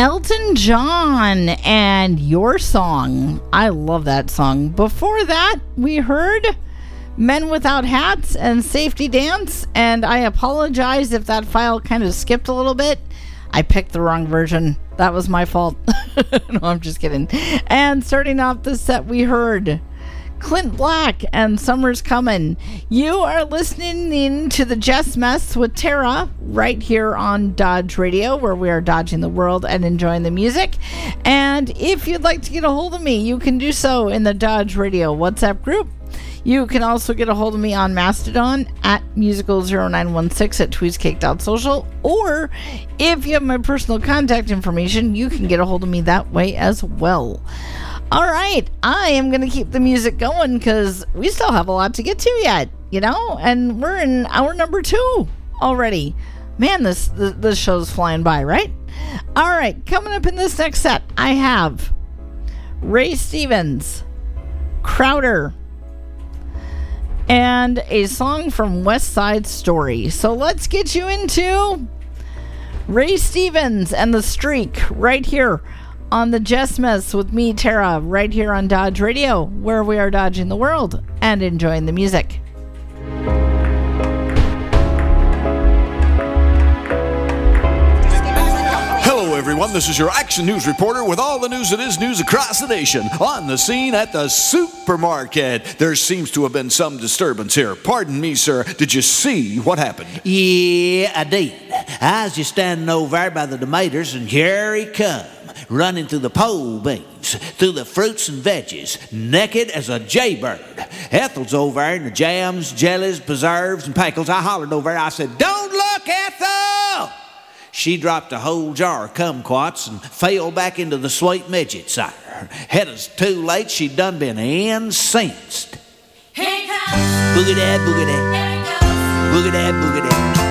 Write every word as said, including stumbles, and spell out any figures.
Elton John and Your Song. I love that song. Before that, we heard Men Without Hats and Safety Dance, and I apologize if that file kind of skipped a little bit. I picked the wrong version. That was my fault. No, I'm just kidding. And starting off the set, we heard Clint Black and Summer's Comin'. You are listening in to the Jess Mess with Tara right here on Dodge Radio, where we are dodging the world and enjoying the music. And if you'd like to get a hold of me, you can do so in the Dodge Radio WhatsApp group. You can also get a hold of me on Mastodon at musical zero nine one six at tweezcake dot social, or if you have my personal contact information, you can get a hold of me that way as well. All right, I am going to keep the music going because we still have a lot to get to yet, you know, and we're in hour number two already. Man, this, this, this show's flying by, right? All right, coming up in this next set, I have Ray Stevens, Crowder, and a song from West Side Story. So let's get you into Ray Stevens and The Streak right here on the Jess Mess with me, Tara, right here on Dodge Radio, where we are dodging the world and enjoying the music. Hello, everyone. This is your Action News reporter with all the news that is news across the nation. On the scene at the supermarket, there seems to have been some disturbance here. Pardon me, sir. Did you see what happened? Yeah, I did. I was just standing over there by the tomatoes, and here he come, running through the pole beans, through the fruits and veggies, naked as a jaybird. Ethel's over there in the jams, jellies, preserves, and pickles. I hollered over there. I said, "Don't look, Ethel!" She dropped a whole jar of kumquats and fell back into the sweet midget cider. It was too late. She'd done been incensed. Here it comes. Boogie that, boogie that. Here it goes. Boogie that, boogie that.